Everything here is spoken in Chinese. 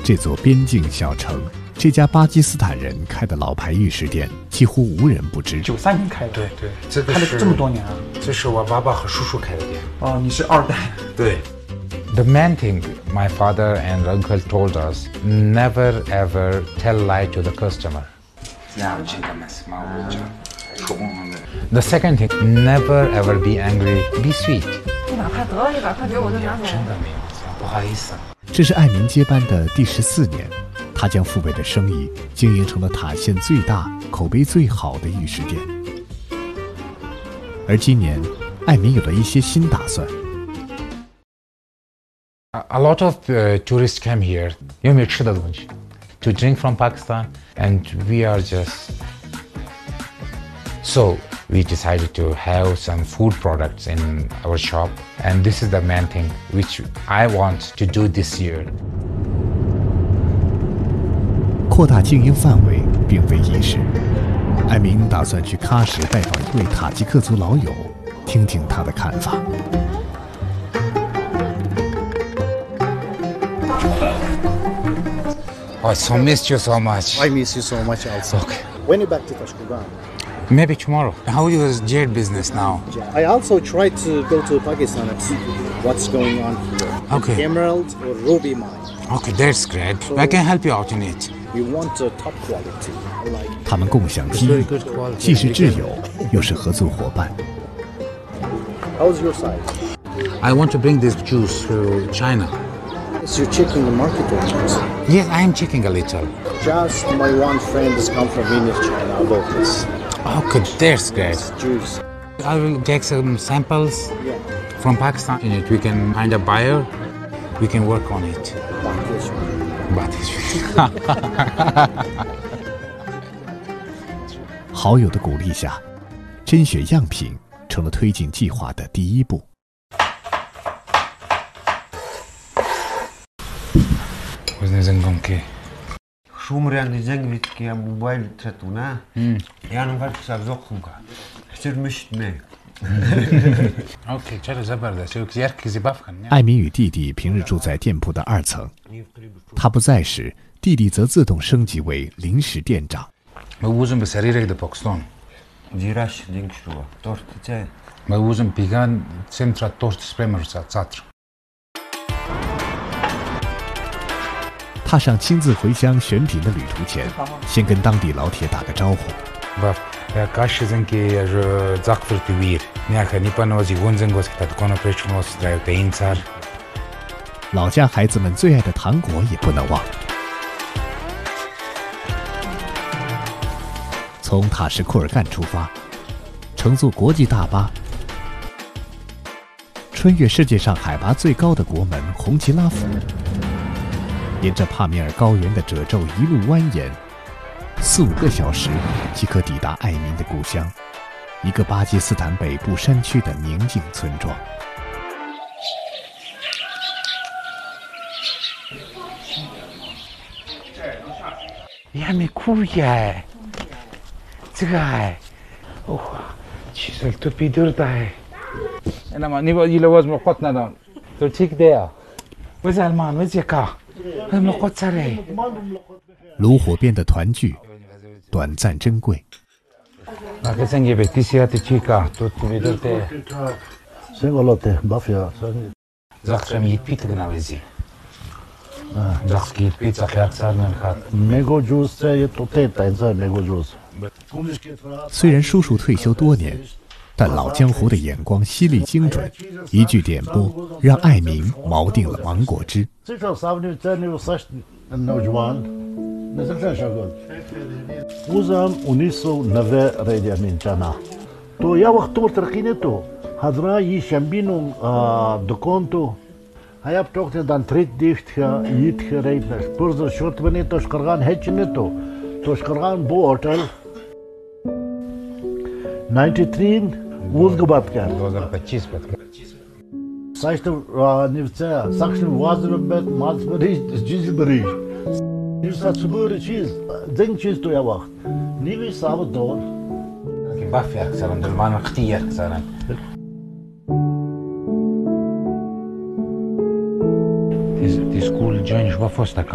这座边境小城，这家巴基斯坦人开的老牌玉石店几乎无人不知。 93年开的， 对对，这个开了这么多年啊！ 这是我爸爸和叔叔开的店。 哦，你是二代。 对。 The main thing my father and uncle told us, never ever tell lie to the customer. The second thing, never ever be angry, be sweet. 你把快得了一点，快给我就拿走。 真的没有，不好意思。 这是艾明接班的第14年，他将父辈的生意经营成了塔县最大、口碑最好的玉石店。而今年，艾明有了一些新打算。 A lot of tourists came here, 因为没吃的东西 to drink from Pakistan, and we are just... So we decided to have some food products in our shop, and this is the main thing which I want to do this year. 扩大经营范围并非易事，艾明打算去喀什拜访一位塔吉克族老友，听听他的看法。 Oh, so missed you so much. I miss you so much also. Okay. When you back to Tashkent? Maybe tomorrow. How is jade business now? I also tried to go to Pakistan and see what's going on here. Okay. Emerald or ruby mine. Okay, that's great. I can help you out in it. We want top quality. Like 他们共享机遇，既是挚友，又是合作伙伴。 how's your side? I want to bring this juice to China. So you're checking the market or not? Yes, I am checking a little. Just my one friend has come from Venice, China about this. Okay, that's great. Juice. I will take some samples from Pakistan. In it, we can find a buyer. We can work on it. But 好友的鼓励下，甄选样品成了推进计划的第一步。 Шумрян зангвит я мобайл татуна. Ян варк сабзокхунка. Хчер мишне. Okay, чара забардас. Яркий забавка. 艾明与弟弟平日住在店铺的2层，他不在时，弟弟则自动升级为临时店长。 Мы узем бесарирек до Пакистан. Жираш линкшруа. Торт цай. Мы узем пиган центра торт спремер цатр. 踏上亲自回乡选品的旅途前，先跟当地老铁打个招呼。 Каши зенки закфр тивир. Няха не панози вонзенгос кат конопречнос драйв тейнцар. 老家孩子们最爱的糖果也不能忘。从塔什库尔干出发，乘坐国际大巴，穿越世界上海拔最高的国门红旗拉府，沿着帕米尔高原的褶皱一路蜿蜒，4-5个小时即可抵达艾明的故乡，一个巴基斯坦北部山区的宁静村庄。 Я ми куря. Цгай. Ох, чисел то пидуртай. Эна ни бо иловоз мохот надам. То ठीक дея. Вы Салман, вы Зека. Вы мохот царе. 炉火边的团聚，短暂珍贵。 那个生意被提下的chica, тут пидуртай. Сенголоте, бафия. Захрам ипит гнавези. Захки ипит захяк сарнен хат. Мего juice це тоте тайнца мего juice. 虽然叔叔退休多年，但老江湖的眼光犀利精准，一句点拨让艾明锚定了芒果汁。 وزم ونيسو نفا ريديا من جانا تو يا وقت تو ترقينتو هذرا يشمبينو دكونتو هيا بتوقت دان تريت ديفت يت خريبنا برز شورت بني توشقرغان هيتشنتو توشقرغان بو اوتيل 93 وزغبات كان 2025 ساشت نفسها ساكشن وازن بيت مالس بريج جيز بريج يسا تسبور چیز زنگ چیز تو يا وقت نيوي صعب الدور بافي اكثر من المعنى اختيار اكثر دي سكول جوين شبه فوستك